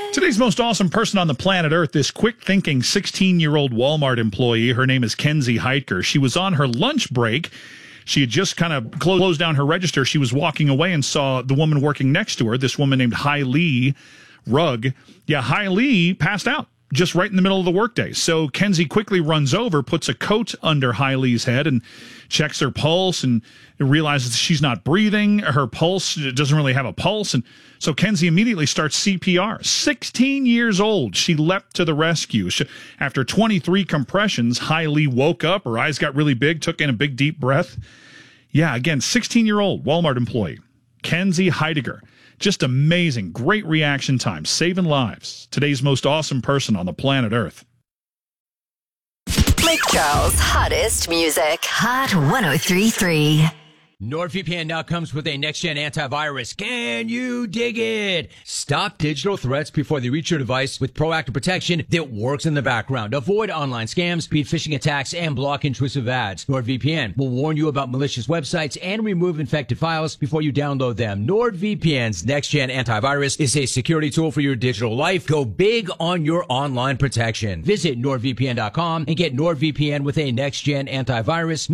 Today's most awesome person on the planet Earth, this quick-thinking 16-year-old Walmart employee. Her name is Kenzie Heidker. She was on her lunch break. She had just kind of closed down her register. She was walking away and saw the woman working next to her, this woman named Hai Lee Rugg. Yeah, Hai Lee passed out just right in the middle of the workday. So Kenzie quickly runs over, puts a coat under Hai Lee's head and checks her pulse and realizes she's not breathing. Her pulse doesn't really have a pulse. And so Kenzie immediately starts CPR. 16 years old. She leapt to the rescue. After 23 compressions, Hai Lee woke up. Her eyes got really big, took in a big, deep breath. Yeah, again, 16-year-old Walmart employee, Kenzie Heidker. Just amazing. Great reaction time. Saving lives. Today's most awesome person on the planet Earth. Lake Charles' hottest music. Hot 103.3. NordVPN now comes with a next-gen antivirus. Can you dig it? Stop digital threats before they reach your device with proactive protection that works in the background. Avoid online scams, beat phishing attacks, and block intrusive ads. NordVPN will warn you about malicious websites and remove infected files before you download them. NordVPN's next-gen antivirus is a security tool for your digital life. Go big on your online protection. Visit NordVPN.com and get NordVPN with a next-gen antivirus.